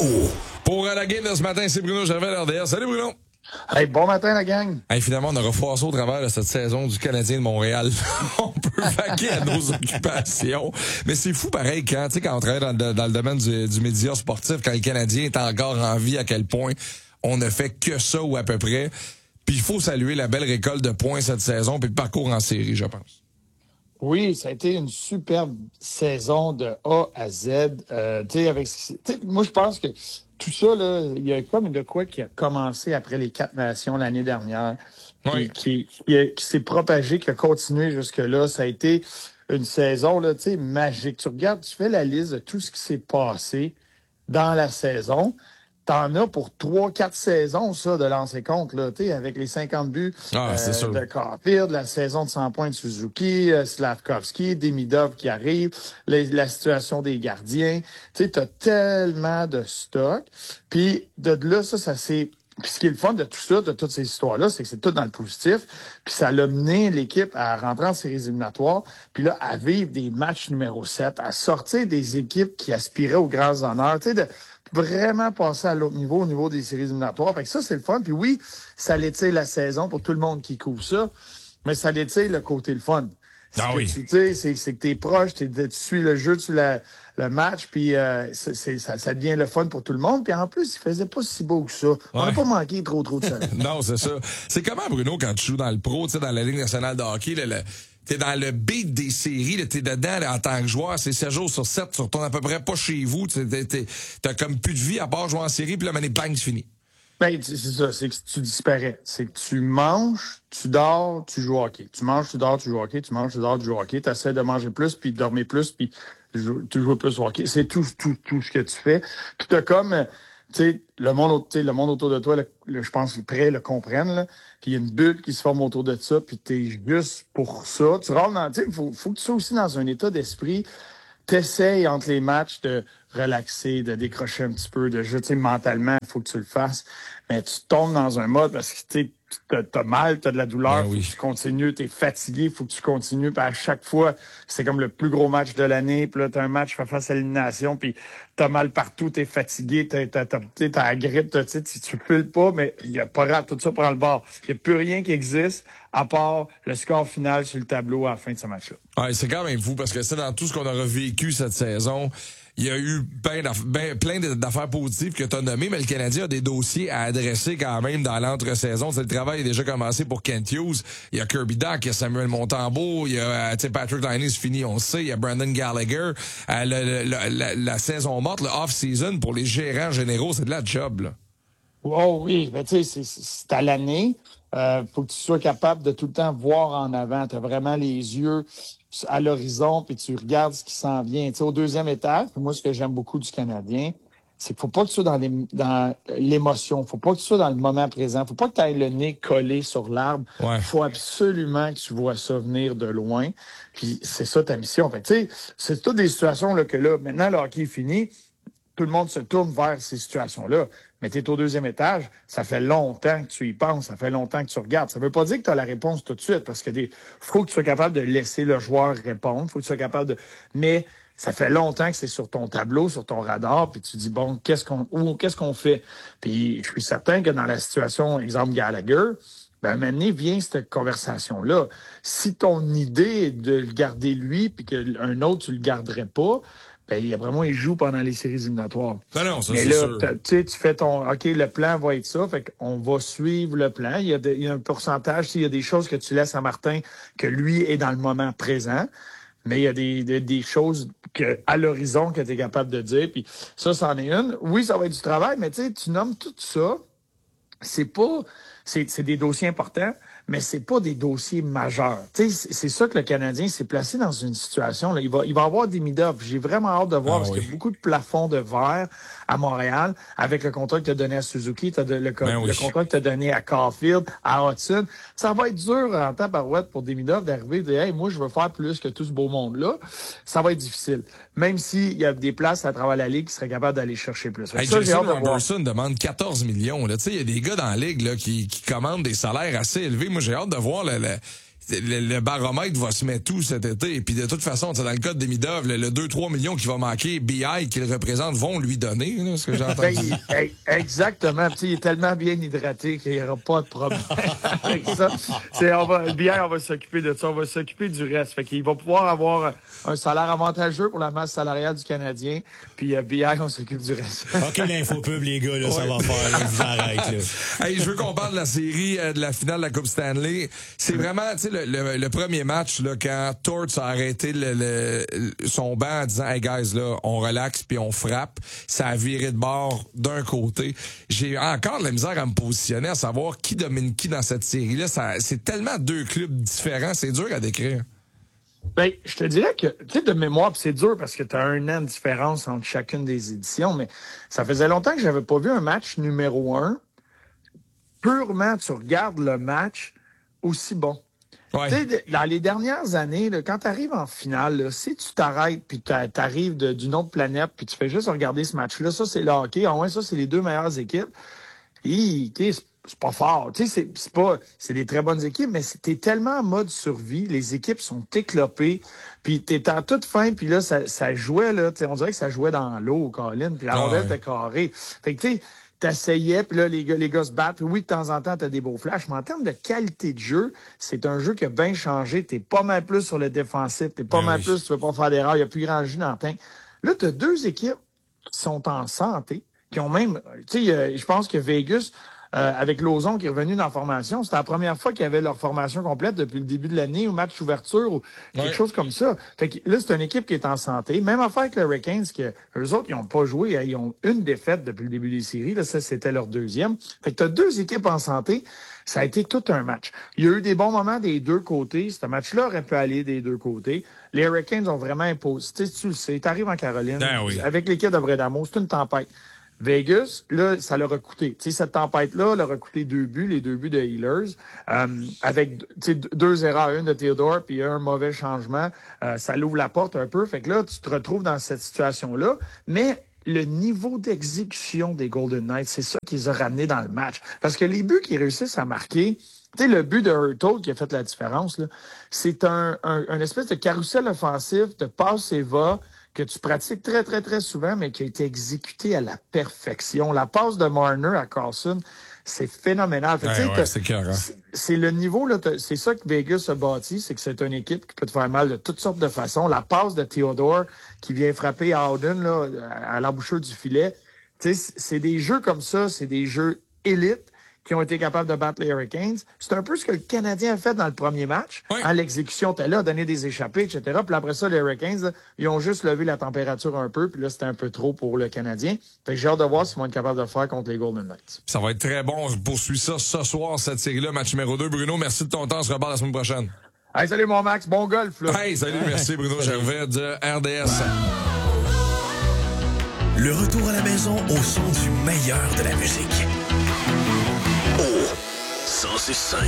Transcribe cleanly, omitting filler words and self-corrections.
Pour la game de ce matin, c'est Bruno Gervais à l'RDS. Salut Bruno! Hey, bon matin la gang! Hey, finalement, on aura forcé au travers de cette saison du Canadien de Montréal. On peut vaquer à nos occupations. Mais c'est fou pareil quand on travaille dans le domaine du média sportif, quand le Canadien est encore en vie, à quel point on ne fait que ça ou à peu près. Puis il faut saluer la belle récolte de points cette saison puis le parcours en série, je pense. Oui, ça a été une superbe saison de A à Z. Moi, je pense que tout ça, là, il y a comme de quoi qui a commencé après les 4 nations l'année dernière, Oui. qui s'est propagé, qui a continué jusque-là. Ça a été une saison là, magique. Tu regardes, tu fais la liste de tout ce qui s'est passé dans la saison. T'en as pour 3-4 saisons, ça, de lancer compte, là, avec les 50 buts de Caulfield, la saison de 100 points de Suzuki, Slavkovski, Demidov qui arrive, la situation des gardiens. Tu sais, t'as tellement de stock. Puis de là, ça c'est... Puis ce qui est le fun de tout ça, de toutes ces histoires-là, c'est que c'est tout dans le positif. Puis ça l'a mené l'équipe à rentrer en séries éliminatoires, puis là, à vivre des matchs numéro 7, à sortir des équipes qui aspiraient aux grands honneurs, tu sais, de vraiment passer à l'autre niveau, au niveau des séries éliminatoires. Fait que ça, c'est le fun. Puis oui, ça l'étire la saison pour tout le monde qui couvre ça, mais ça l'étire le côté le fun. Ah oui. Tu sais, c'est que t'es proche, tu suis le jeu, tu le match, puis ça devient le fun pour tout le monde. Puis en plus, il faisait pas si beau que ça. On n'a pas manqué trop de ça. Non, c'est ça. C'est comment, Bruno, quand tu joues dans le pro, tu sais, dans la Ligue nationale de hockey, t'es dans le beat des séries, là, t'es dedans là, en tant que joueur, c'est 7 jours sur 7, tu retournes à peu près pas chez vous, t'as comme plus de vie à part jouer en série, puis là, bang, c'est fini. Ben, c'est ça, c'est que tu disparais. C'est que tu manges, tu dors, tu joues au hockey. Tu manges, tu dors, tu joues au hockey. Tu manges, tu dors, tu joues au hockey. Tu essaies de manger plus, puis de dormir plus, puis tu joues plus au hockey. C'est tout ce que tu fais. Puis t'as comme, tu sais, le monde autour de toi, je pense que prêt le comprennent, là. Puis il y a une bulle qui se forme autour de ça, puis t'es juste pour ça. Tu rentres dans, tu sais, faut que tu sois aussi dans un état d'esprit. T'essayes entre les matchs de relaxer, de décrocher un petit peu, de jeu, tu sais, mentalement, il faut que tu le fasses. Mais tu tombes dans un mode parce que tu t'as mal, t'as de la douleur, faut que tu continues, t'es fatigué, faut que tu continues. Puis à chaque fois, c'est comme le plus gros match de l'année. Puis là, t'as un match face à l'élimination, puis t'as mal partout, t'es fatigué, t'as la grippe, tu piles pas, mais il y a pas grave, tout ça prend le bord. Il y a plus rien qui existe à part le score final sur le tableau à la fin de ce match-là. Ouais, c'est quand même fou parce que c'est dans tout ce qu'on aura vécu cette saison. Il y a eu plein d'affaires positives que tu as nommées, mais le Canadien a des dossiers à adresser quand même dans l'entre-saison. Le travail est déjà commencé pour Kent Hughes. Il y a Kirby Dach, il y a Samuel Montembeault, il y a Patrick Laine, c'est fini, on le sait. Il y a Brandon Gallagher. La saison morte, le off-season, pour les gérants généraux, c'est de la job, là. Oh oui, ben tu sais, c'est à l'année. Faut que tu sois capable de tout le temps voir en avant. Tu as vraiment les yeux à l'horizon, puis tu regardes ce qui s'en vient. Tu sais, au deuxième étage, moi, ce que j'aime beaucoup du Canadien, c'est qu'il faut pas que tu sois dans l'émotion. Faut pas que tu sois dans le moment présent. Faut pas que tu aies le nez collé sur l'arbre. Ouais. Faut absolument que tu vois ça venir de loin. Puis c'est ça ta mission. Fait tu sais, c'est toutes des situations là, que là, maintenant, le hockey est fini. Tout le monde se tourne vers ces situations-là. Mais tu es au deuxième étage, ça fait longtemps que tu y penses, ça fait longtemps que tu regardes. Ça veut pas dire que tu as la réponse tout de suite, parce que faut que tu sois capable de laisser le joueur répondre, faut que tu sois capable de... Mais ça fait longtemps que c'est sur ton tableau, sur ton radar, puis tu dis, bon, qu'est-ce qu'on fait? Puis je suis certain que dans la situation, exemple Gallagher, ben, maintenant vient cette conversation-là. Si ton idée est de le garder lui, puis qu'un autre, tu le garderais pas, ben, après moi, il joue pendant les séries éliminatoires. Non, ça, mais c'est là, sûr. tu fais OK, le plan va être ça. Fait qu'on va suivre le plan. Il y a un pourcentage, il y a des choses que tu laisses à Martin, que lui est dans le moment présent. Mais il y a des choses à l'horizon que tu es capable de dire. Puis ça, c'en est une. Oui, ça va être du travail, mais tu nommes tout ça. C'est des dossiers importants, mais c'est pas des dossiers majeurs. Tu sais, c'est ça que le Canadien s'est placé dans une situation. Là. Il va avoir des Demidov. J'ai vraiment hâte de voir parce qu'il y a beaucoup de plafonds de verre à Montréal avec le contrat que tu as donné à Suzuki, le contrat que tu as donné à Caulfield, à Hudson. Ça va être dur en tabarouette pour Demidov d'arriver et de dire hey, moi, je veux faire plus que tout ce beau monde-là. Ça va être difficile. Même s'il y a des places à travers la Ligue qui seraient capables d'aller chercher plus. Hey, Jason Anderson demande 14 millions. Tu sais, il y a des gars dans la Ligue là, qui commandent des salaires assez élevés. Moi, j'ai hâte de voir le baromètre va se mettre tout cet été. Et puis de toute façon, dans le cas de Demidov, le 2-3 millions qu'il va manquer, BI qu'il représente vont lui donner, là, ce que j'ai entendu. Exactement. Il est tellement bien hydraté qu'il n'y aura pas de problème avec ça. BI, on va s'occuper de ça. On va s'occuper du reste. Fait qu'il va pouvoir avoir un salaire avantageux pour la masse salariale du Canadien. Puis BI, on s'occupe du reste. OK, l'infopub, les gars, là, ça va faire. Là, vous arrêtez, là. Hey, je veux qu'on parle de la série, de la finale de la Coupe Stanley. C'est vraiment, tu sais, le premier match, là, quand Torts a arrêté son banc en disant, hey guys, là, on relaxe puis on frappe, ça a viré de bord d'un côté. J'ai encore de la misère à me positionner, à savoir qui domine qui dans cette série-là. C'est tellement deux clubs différents, c'est dur à décrire. Ben, je te dirais que, tu sais, de mémoire, pis c'est dur parce que tu as 1 an de différence entre chacune des éditions, mais ça faisait longtemps que j'avais pas vu un match numéro 1. Purement, tu regardes le match aussi bon. Ouais. Tu sais, dans les dernières années, là, quand tu arrives en finale, là, si tu t'arrêtes puis tu arrives d'une autre planète puis tu fais juste regarder ce match-là, ça, c'est le hockey. Ah ouais, ça, c'est les deux meilleures équipes. Et, c'est pas fort. Tu sais, c'est des très bonnes équipes, mais t'es tellement en mode survie. Les équipes sont éclopées. Puis t'es en toute fin, puis là, ça jouait, là. On dirait que ça jouait dans l'eau, Colin. Puis la rondelle était carrée. Fait que, tu sais, t'essayais, puis là, les gars se battent. Puis oui, de temps en temps, t'as des beaux flashs. Mais en termes de qualité de jeu, c'est un jeu qui a bien changé. T'es pas mal plus sur le défensif. T'es pas mal plus, tu veux pas faire d'erreur. Il y a plus grand jus dans le teint. Là, t'as deux équipes qui sont en santé, qui ont même, tu sais, je pense que Vegas, avec Lauzon qui est revenu dans la formation, c'était la première fois qu'ils avaient leur formation complète depuis le début de l'année, au match ouverture, ou quelque chose comme ça. Fait que là, c'est une équipe qui est en santé. Même affaire avec les Hurricanes, que eux autres, ils n'ont pas joué, ils ont une défaite depuis le début des séries. Là, ça, c'était leur deuxième. Fait que t'as deux équipes en santé. Ça a été tout un match. Il y a eu des bons moments des deux côtés. Ce match-là aurait pu aller des deux côtés. Les Hurricanes ont vraiment imposé. Tu le sais, t'arrives en Caroline, avec l'équipe de Bredamo, c'est une tempête. Vegas, là, ça leur a coûté. Tu sais, cette tempête-là leur a coûté 2 buts, les 2 buts de Healers, avec 2 erreurs, une de Theodore puis un mauvais changement. Ça l'ouvre la porte un peu. Fait que là, tu te retrouves dans cette situation-là. Mais le niveau d'exécution des Golden Knights, c'est ça qui les a ramenés dans le match. Parce que les buts qu'ils réussissent à marquer, tu sais, le but de Hurtle qui a fait la différence, là, c'est un espèce de carrousel offensif, de passe et va, que tu pratiques très, très, très souvent, mais qui a été exécuté à la perfection. La passe de Marner à Carlson, c'est phénoménal. Fait, c'est clair, hein? C'est le niveau, là, c'est ça que Vegas a bâti, c'est que c'est une équipe qui peut te faire mal de toutes sortes de façons. La passe de Theodore qui vient frapper Howden là, à l'embouchure du filet, c'est des jeux comme ça, c'est des jeux élites qui ont été capables de battre les Hurricanes. C'est un peu ce que le Canadien a fait dans le premier match. Oui. Hein, l'exécution était là, donner des échappées, etc. Puis après ça, les Hurricanes, là, ils ont juste levé la température un peu, puis là, c'était un peu trop pour le Canadien. Fait que j'ai hâte de voir ce qu'ils vont être capables de faire contre les Golden Knights. Ça va être très bon. On poursuit ça ce soir, cette série-là, match numéro 2. Bruno, merci de ton temps. On se reparle la semaine prochaine. Hey, salut mon Max, bon golf, là. Hey, salut, merci Bruno Gervais de RDS. Le retour à la maison au son du meilleur de la musique. Oh, 106.5.